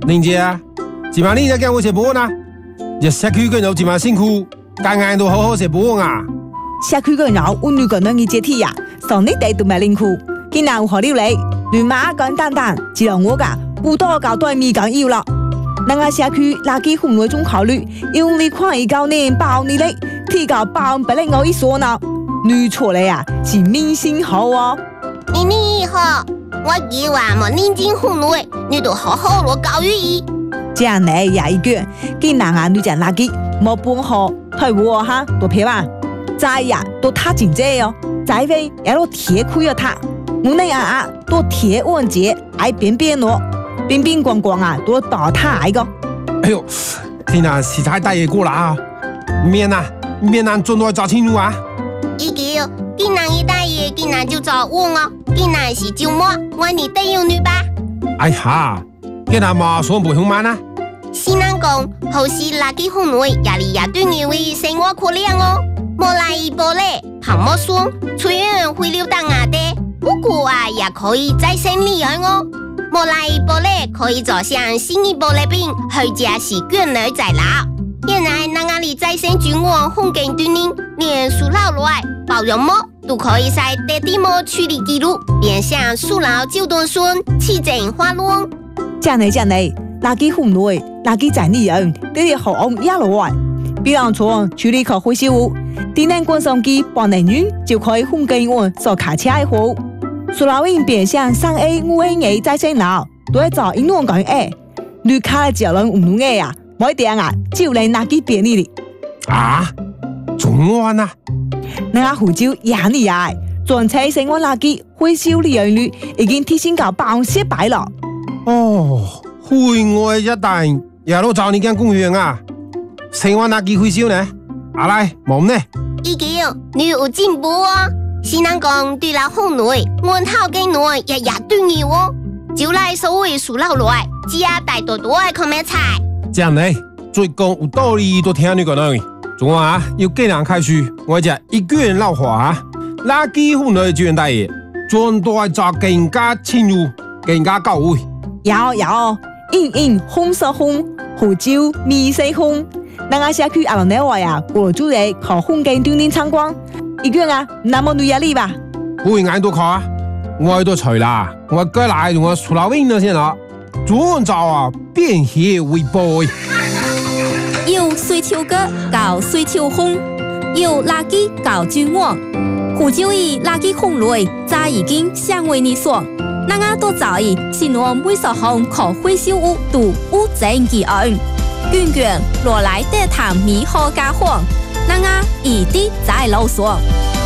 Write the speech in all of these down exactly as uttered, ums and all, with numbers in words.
玲姐啊，今晚你在跟我食飯啊？日社區嘅有今晚辛苦，間間都好好食飯啊！ 社區嘅人我女個能嘅接體呀，上你哋都冇辛苦，今日有何料理？亂馬簡單單，只讓我噶不多搞對面講要啦。那個社區垃圾分類中考慮，用你看一九年包你嘞，提高包不能我一說呢，女錯嘞呀，是明星好哦。 你你好。我以為冇認真分類，你都好好落教育伊。 這樣呢也一句，見男啊女隻垃圾冇半好，退我哈多撇吧。再呀都他真濟哦，再飛也都鐵虧了他。我那啊啊都鐵穩節，愛邊邊咯，邊邊光光啊都倒他來個。 哎呦，天啊，時太大嘢過啦啊！面啊面啊，盡快找清楚啊！ 依叫今日一大爺，今日就找我哦。今日是周末，我你帶有女吧？ 哎呀，今日嘛算不凶慢啊！ 是難講，好似垃圾分類，壓力也對你為生活可憐哦。莫來一波嘞，旁莫說，雖然會流到牙的，不過啊也可以再生利潤哦。莫來一波嘞，可以做上新一波的病，回家是捲兒在老。現在那個里再生菌網風景對您，連塑料來包容膜。都可以在地地膜處理記錄，變相塑料就斷酸，起整花亂。 這樣這樣，垃圾分類、垃圾整理人，這啲好用一路來。比方說處理可回收物，電能滾送機半年運就可以分給我做卡車的貨。塑料因變相三 A、五 A 嘅再生腦，都係做應用講誒。你卡嘅腳人唔用嘅呀，冇點啊，就嚟垃圾便利哩。 啊，仲安啊？ 那個湖州也厲害，全車生活垃圾回收利用率已經提升到百分之四百了。 哦，戶外一帶也都找你間公園啊，生活垃圾回收呢？阿來，冇呢？ 依叫你有進步哦，是能講對了分類，我頭嘅內也也對你哦，就來所謂塑料來，只要大多多嘅看咩菜。 這樣呢，最講有道理都聽你講啦。仲話啊，要既然開始，我就一個人老話啊，垃圾分類專大爺，專都做更加深入、更加到位。 有有，應應紅色紅，湖州米色紅，那個社區阿龍呢話呀，過主嚟考風景鍛鍊參觀，一個人啊，那麼女壓力吧？ 會眼都考啊，我都除啦，我過來用我塑料瓶咗先啦，專做啊變黑為白。 有水球哥搞水球烘，有垃圾搞菌網，湖州以垃圾分類，早已經相為你說，那個都早已新我每十項可回收物都無證記案，卷卷落來得談米好家伙，那個一定在囉嗦。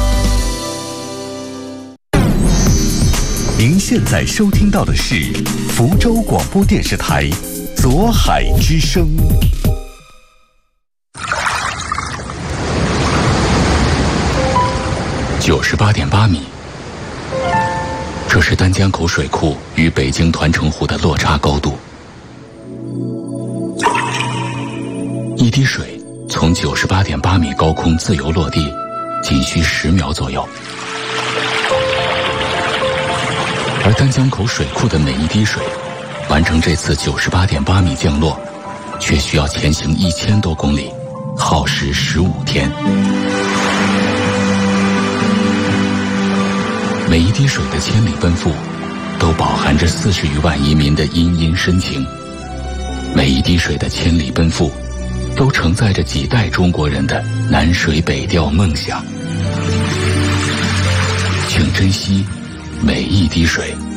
您現在收聽到的是福州廣播電視台左海之聲。九十八點八米，這是丹江口水庫與北京團城湖的落差高度。一滴水從九十八點八米高空自由落地，僅需十秒左右。而丹江口水庫的每一滴水，完成這次九十八點八米降落，卻需要前行一千多公里，耗時十五天。每一滴水的千里奔赴，都飽含着四十餘萬移民的殷殷深情；每一滴水的千里奔赴，都承載着幾代中國人的南水北調夢想。請珍惜每一滴水。